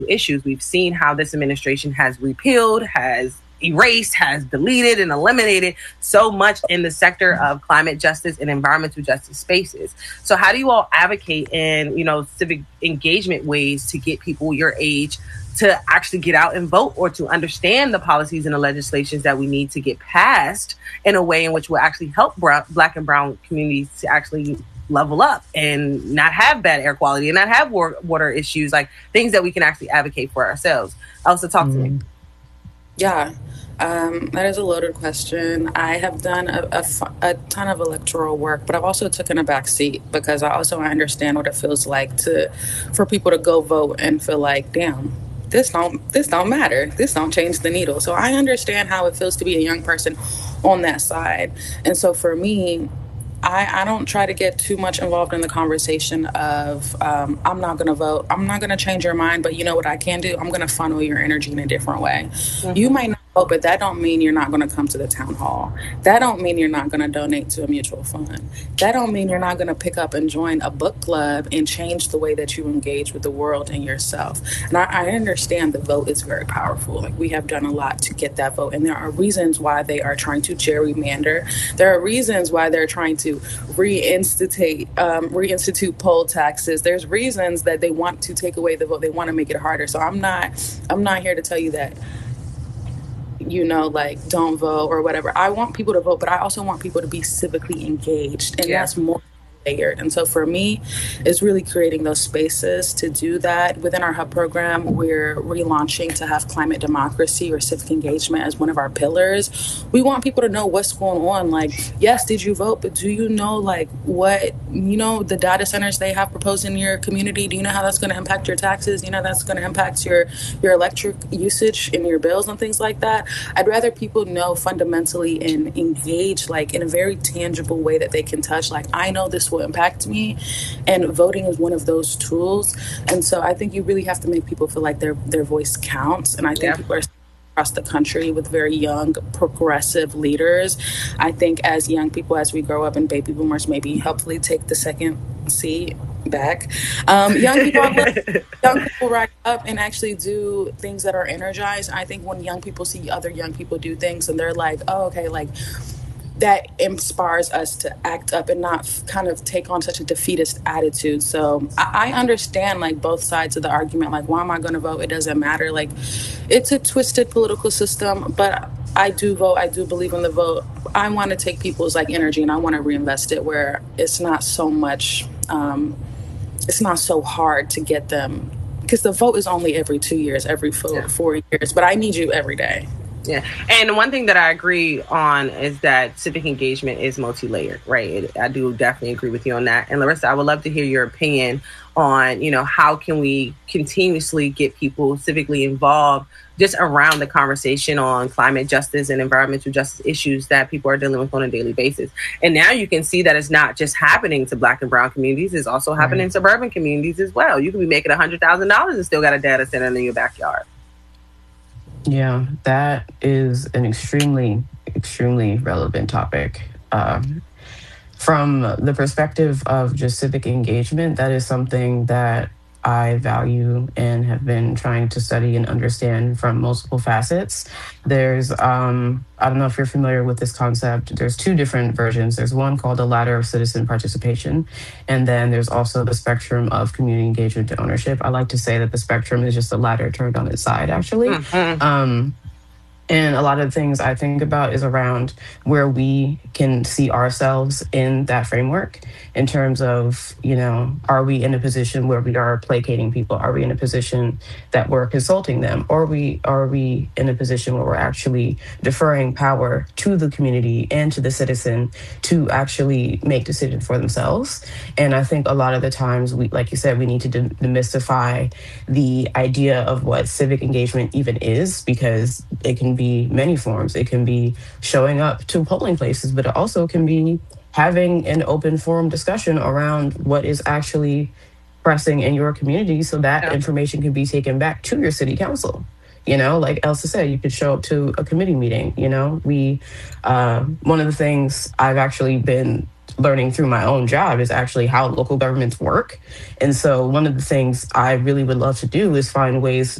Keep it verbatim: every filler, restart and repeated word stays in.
issues. We've seen how this administration has repealed, has erased, has deleted and eliminated so much in the sector of climate justice and environmental justice spaces. So how do you all advocate in, you know, civic engagement ways to get people your age to actually get out and vote, or to understand the policies and the legislations that we need to get passed in a way in which will actually help brown, Black and brown communities to actually level up and not have bad air quality and not have war, water issues, like things that we can actually advocate for ourselves? Elsa, talk mm-hmm. to me. Yeah, um, that is a loaded question. I have done a, a, a ton of electoral work, but I've also taken a back seat because I also understand what it feels like to for people to go vote and feel like, damn, this don't this don't matter. This don't change the needle. So I understand how it feels to be a young person on that side. And so for me, I, I don't try to get too much involved in the conversation of um, I'm not going to vote. I'm not going to change your mind. But you know what I can do? I'm going to funnel your energy in a different way. Mm-hmm. You might not vote, but that don't mean you're not going to come to the town hall. That don't mean you're not going to donate to a mutual fund. That don't mean you're not going to pick up and join a book club and change the way that you engage with the world and yourself. And I, I understand the vote is very powerful. Like, we have done a lot to get that vote. And there are reasons why they are trying to gerrymander. There are reasons why they're trying to reinstitute um, reinstitute poll taxes. There's reasons that they want to take away the vote. They want to make it harder. So I'm not I'm not here to tell you that, you know, like, don't vote or whatever. I want people to vote, but I also want people to be civically engaged. And yeah. that's more layered. And so for me, it's really creating those spaces to do that. Within our hub program, we're relaunching to have climate democracy or civic engagement as one of our pillars. We want people to know what's going on. Like, yes, did you vote? But do you know, like, what, you know, the data centers they have proposed in your community? Do you know how that's going to impact your taxes? You know, that's going to impact your, your electric usage and your bills and things like that. I'd rather people know fundamentally and engage, like, in a very tangible way that they can touch. Like, I know this will impact me, and voting is one of those tools. And so I think you really have to make people feel like their their voice counts. And I think yeah. people are across the country with very young progressive leaders. I think as young people, as we grow up, and baby boomers maybe hopefully take the second seat back, um, young people young people rise up and actually do things that are energized. I think when young people see other young people do things and they're like, oh, okay, like, that inspires us to act up and not f- kind of take on such a defeatist attitude. So I, I understand, like, both sides of the argument. Like, why am I going to vote? It doesn't matter. Like, it's a twisted political system, but I do vote. I do believe in the vote. I want to take people's, like, energy and I want to reinvest it where it's not so much, um, it's not so hard to get them, because the vote is only every two years, every four, yeah. four years, but I need you every day. Yeah. And one thing that I agree on is that civic engagement is multi-layered, right? I do definitely agree with you on that. And Larissa, I would love to hear your opinion on, you know, how can we continuously get people civically involved just around the conversation on climate justice and environmental justice issues that people are dealing with on a daily basis. And now you can see that it's not just happening to Black and brown communities, it's also happening right. in suburban communities as well. You can be making one hundred thousand dollars and still got a data center in your backyard. Yeah, that is an extremely, extremely relevant topic. Um, from the perspective of just civic engagement, that is something that I value and have been trying to study and understand from multiple facets. There's, um, I don't know if you're familiar with this concept. There's two different versions. There's one called the ladder of citizen participation. And then there's also the spectrum of community engagement to ownership. I like to say that the spectrum is just a ladder turned on its side, actually. Mm-hmm. Um, And a lot of the things I think about is around where we can see ourselves in that framework in terms of, you know, are we in a position where we are placating people? Are we in a position that we're consulting them? Or are we, are we in a position where we're actually deferring power to the community and to the citizen to actually make decisions for themselves? And I think a lot of the times, we, like you said, we need to de- demystify the idea of what civic engagement even is, because it can be be many forms. It can be showing up to polling places, but it also can be having an open forum discussion around what is actually pressing in your community so that yeah. information can be taken back to your city council. You know, like Elsa said, you could show up to a committee meeting. You know, we, uh, one of the things I've actually been learning through my own job is actually how local governments work. And so one of the things I really would love to do is find ways